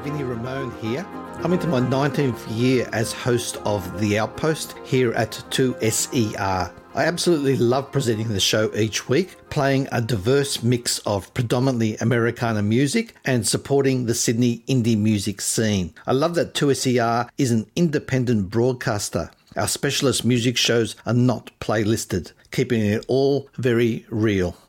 Vinnie Ramone here. I'm into my 19th year as host of The Outpost here at 2SER. I absolutely love presenting the show each week, playing a diverse mix of predominantly Americana music and supporting the Sydney indie music scene. I love that 2SER is an independent broadcaster. Our specialist music shows are not playlisted, keeping it all very real.